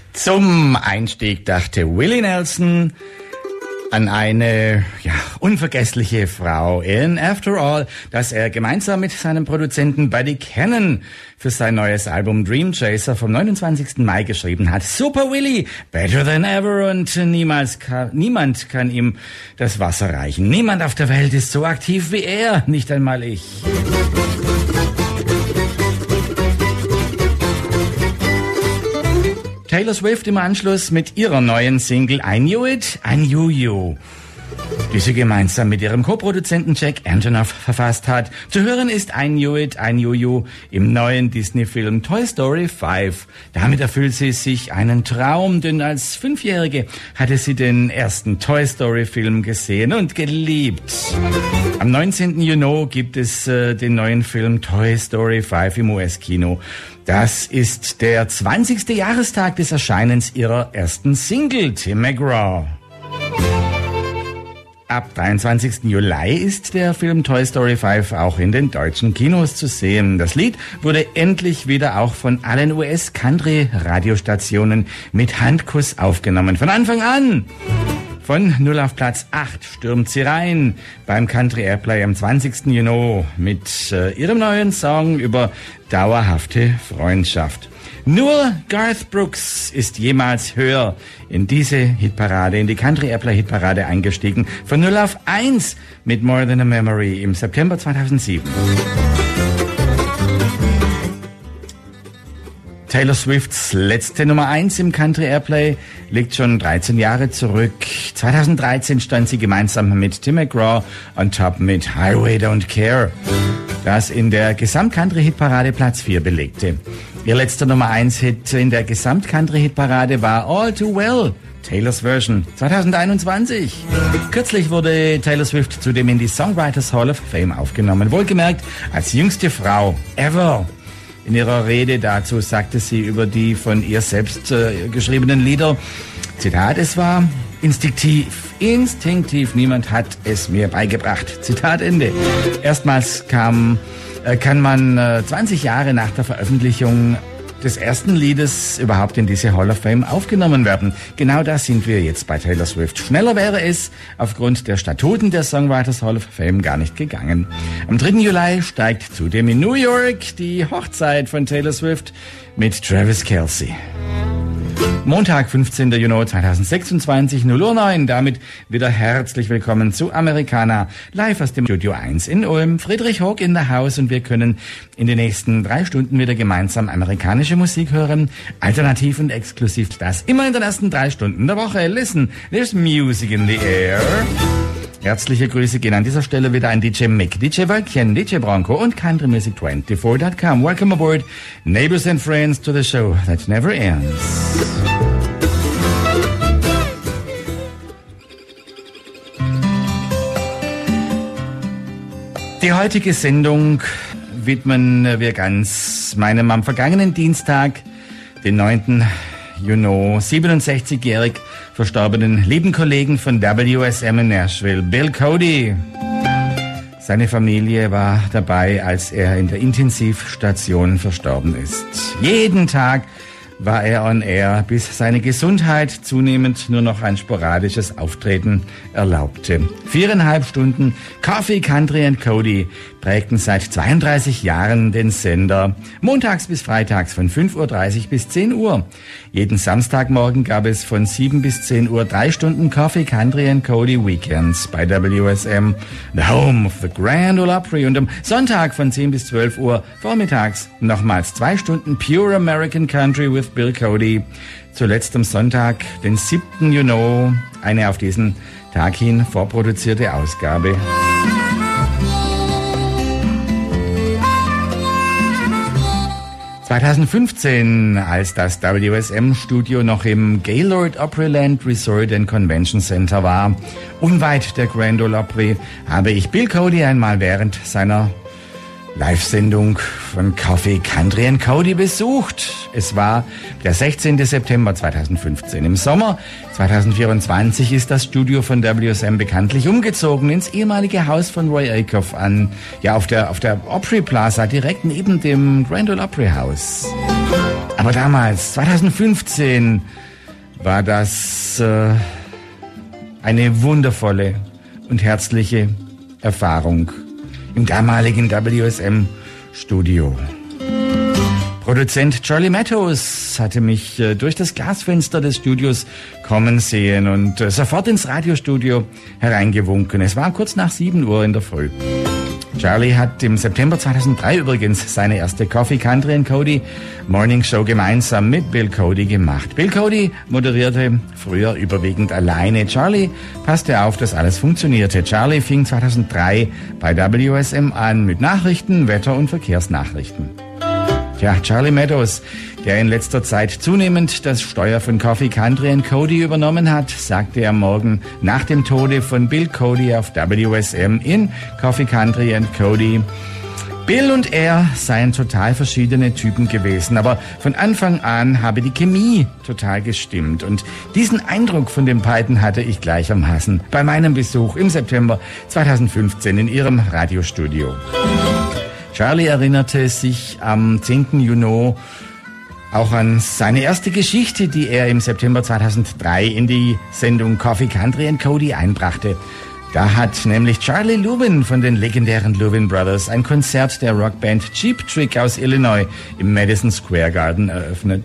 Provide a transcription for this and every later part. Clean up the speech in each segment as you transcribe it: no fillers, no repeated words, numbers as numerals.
Zum Einstieg dachte Willie Nelson an eine unvergessliche Frau in After All, das er gemeinsam mit seinem Produzenten Buddy Cannon für sein neues Album Dream Chaser vom 29. Mai geschrieben hat. Super Willie, better than ever, und niemand kann ihm das Wasser reichen. Niemand auf der Welt ist so aktiv wie er, nicht einmal ich. Taylor Swift im Anschluss mit ihrer neuen Single I Knew It, I Knew You, die sie gemeinsam mit ihrem Co-Produzenten Jack Antonoff verfasst hat. Zu hören ist I Knew It, I Knew You im neuen Disney-Film Toy Story 5. Damit erfüllt sie sich einen Traum, denn als 5-Jährige hatte sie den ersten Toy Story-Film gesehen und geliebt. Am 19. Juni gibt es den neuen Film Toy Story 5 im US-Kino. Das ist der 20. Jahrestag des Erscheinens ihrer ersten Single, Tim McGraw. Ab 23. Juli ist der Film Toy Story 5 auch in den deutschen Kinos zu sehen. Das Lied wurde endlich wieder auch von allen US-Country-Radiostationen mit Handkuss aufgenommen. Von Anfang an! Von 0 auf Platz 8 stürmt sie rein beim Country Airplay am 20. Juni mit ihrem neuen Song über dauerhafte Freundschaft. Nur Garth Brooks ist jemals höher in diese Hitparade, in die Country Airplay Hitparade eingestiegen. Von 0 auf 1 mit More Than a Memory im September 2007. Taylor Swifts letzte Nummer 1 im Country Airplay liegt schon 13 Jahre zurück. 2013 stand sie gemeinsam mit Tim McGraw on top mit Highway Don't Care, das in der Gesamt-Country-Hitparade Platz 4 belegte. Ihr letzter Nummer 1-Hit in der Gesamt-Country-Hitparade war All Too Well, Taylors Version 2021. Kürzlich wurde Taylor Swift zudem in die Songwriters Hall of Fame aufgenommen, wohlgemerkt als jüngste Frau ever. In ihrer Rede dazu sagte sie über die von ihr selbst geschriebenen Lieder, Zitat, es war instinktiv, niemand hat es mir beigebracht. Zitat Ende. Erstmals kann man 20 Jahre nach der Veröffentlichung des ersten Liedes überhaupt in diese Hall of Fame aufgenommen werden. Genau da sind wir jetzt bei Taylor Swift. Schneller wäre es aufgrund der Statuten der Songwriters Hall of Fame gar nicht gegangen. Am 3. Juli steigt zudem in New York die Hochzeit von Taylor Swift mit Travis Kelce. Montag, 15. Juni 2026, 0:09 Uhr. Damit wieder herzlich willkommen zu Americana, live aus dem Studio 1 in Ulm. Friedrich Hoog in the House, und wir können in den nächsten 3 Stunden wieder gemeinsam amerikanische Musik hören. Alternativ und exklusiv, das immer in den ersten 3 Stunden der Woche. Listen, there's music in the air. Herzliche Grüße gehen an dieser Stelle wieder an DJ Mick, DJ Wölkchen, DJ Bronco und CountryMusic24.com. Welcome aboard, neighbors and friends, to the show that never ends. Die heutige Sendung widmen wir ganz meinem am vergangenen Dienstag, den 9. Juni, 67-jährig verstorbenen lieben Kollegen von WSM in Nashville, Bill Cody. Seine Familie war dabei, als er in der Intensivstation verstorben ist. Jeden Tag war er on air, bis seine Gesundheit zunehmend nur noch ein sporadisches Auftreten erlaubte. 4,5 Stunden Coffee, Country and Cody prägten seit 32 Jahren den Sender. Montags bis freitags von 5:30 Uhr bis 10 Uhr. Jeden Samstagmorgen gab es von 7 bis 10 Uhr 3 Stunden Coffee, Country and Cody Weekends bei WSM, the home of the Grand Ole Opry. Und am Sonntag von 10 bis 12 Uhr vormittags nochmals 2 Stunden Pure American Country with Bill Cody. Zuletzt am Sonntag, den 7. Juni, eine auf diesen Tag hin vorproduzierte Ausgabe. (2015), als das WSM-Studio noch im Gaylord Opryland Resort and Convention Center war, unweit der Grand Ole Opry, habe ich Bill Cody einmal während seiner Live-Sendung von Coffee, Country and Cody besucht. Es war der 16. September 2015. Im Sommer 2024 ist das Studio von WSM bekanntlich umgezogen ins ehemalige Haus von Roy Acuff auf der Opry Plaza, direkt neben dem Grand Ole Opry House. Aber damals, 2015, war das eine wundervolle und herzliche Erfahrung im damaligen WSM-Studio. Produzent Charlie Matthews hatte mich durch das Glasfenster des Studios kommen sehen und sofort ins Radiostudio hereingewunken. Es war kurz nach 7 Uhr in der Früh. Charlie hat im September 2003 übrigens seine erste Coffee Country and Cody Morning Show gemeinsam mit Bill Cody gemacht. Bill Cody moderierte früher überwiegend alleine. Charlie passte auf, dass alles funktionierte. Charlie fing 2003 bei WSM an mit Nachrichten, Wetter- und Verkehrsnachrichten. Ja, Charlie Meadows, der in letzter Zeit zunehmend das Steuer von Coffee Country and Cody übernommen hat, sagte am Morgen nach dem Tode von Bill Cody auf WSM in Coffee Country and Cody, Bill und er seien total verschiedene Typen gewesen, aber von Anfang an habe die Chemie total gestimmt. Und diesen Eindruck von den beiden hatte ich gleichermaßen bei meinem Besuch im September 2015 in ihrem Radiostudio. Charlie erinnerte sich am 10. Juni auch an seine erste Geschichte, die er im September 2003 in die Sendung Coffee Country and Cody einbrachte. Da hat nämlich Charlie Lubin von den legendären Lubin Brothers ein Konzert der Rockband Cheap Trick aus Illinois im Madison Square Garden eröffnet.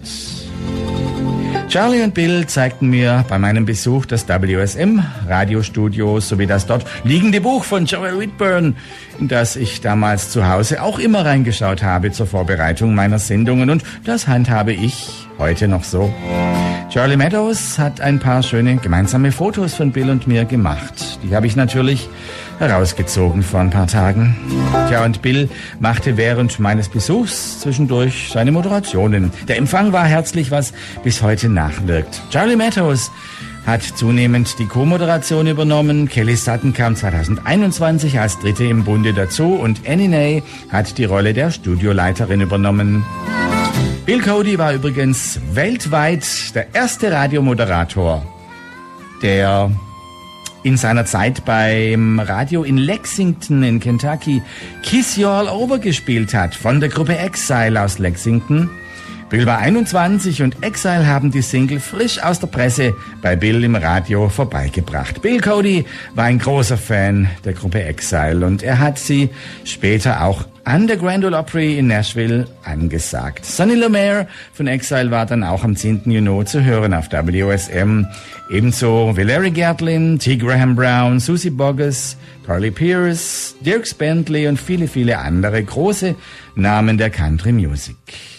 Charlie und Bill zeigten mir bei meinem Besuch das WSM-Radiostudio sowie das dort liegende Buch von Joel Whitburn, in das ich damals zu Hause auch immer reingeschaut habe zur Vorbereitung meiner Sendungen, und das handhabe ich heute noch so. Charlie Meadows hat ein paar schöne gemeinsame Fotos von Bill und mir gemacht. Die habe ich natürlich herausgezogen vor ein paar Tagen. Tja, und Bill machte während meines Besuchs zwischendurch seine Moderationen. Der Empfang war herzlich, was bis heute nachwirkt. Charlie Meadows hat zunehmend die Co-Moderation übernommen. Kelly Sutton kam 2021 als Dritte im Bunde dazu und Annie Ney hat die Rolle der Studioleiterin übernommen. Bill Cody war übrigens weltweit der erste Radiomoderator, der in seiner Zeit beim Radio in Lexington in Kentucky Kiss You All Over gespielt hat, von der Gruppe Exile aus Lexington. Bill war 21 und Exile haben die Single frisch aus der Presse bei Bill im Radio vorbeigebracht. Bill Cody war ein großer Fan der Gruppe Exile und er hat sie später auch an der Grand Ole Opry in Nashville angesagt. Sonny Lemire von Exile war dann auch am 10. Juni zu hören auf WSM. Ebenso wie Larry Gatlin, T. Graham Brown, Susie Boggess, Carly Pearce, Dierks Bentley und viele, viele andere große Namen der Country Music.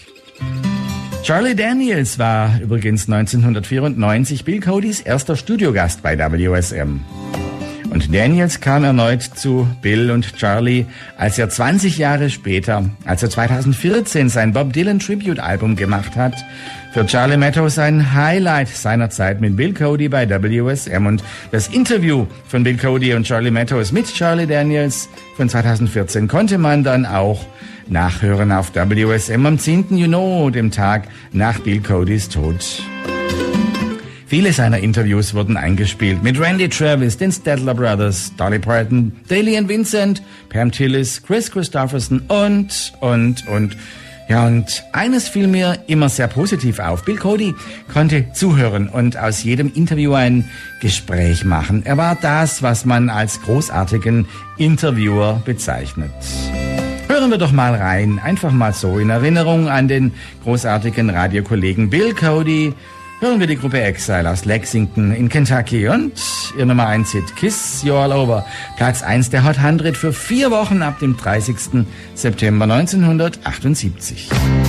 Charlie Daniels war übrigens 1994 Bill Codys erster Studiogast bei WSM. Und Daniels kam erneut zu Bill und Charlie, als er 20 Jahre später, als er 2014 sein Bob Dylan Tribute-Album gemacht hat, für Charlie Meadows ein Highlight seiner Zeit mit Bill Cody bei WSM. Und das Interview von Bill Cody und Charlie Meadows mit Charlie Daniels von 2014 konnte man dann auch nachhören auf WSM am 10. Juni, dem Tag nach Bill Codys Tod. Viele seiner Interviews wurden eingespielt mit Randy Travis, den Statler Brothers, Dolly Parton, Daly and Vincent, Pam Tillis, Chris Christopherson und. Ja, und eines fiel mir immer sehr positiv auf. Bill Cody konnte zuhören und aus jedem Interview ein Gespräch machen. Er war das, was man als großartigen Interviewer bezeichnet. Hören wir doch mal rein, einfach mal so in Erinnerung an den großartigen Radiokollegen Bill Cody. Hören wir die Gruppe Exile aus Lexington in Kentucky und ihr Nummer 1 Hit Kiss You All Over. Platz 1 der Hot 100 für 4 Wochen ab dem 30. September 1978.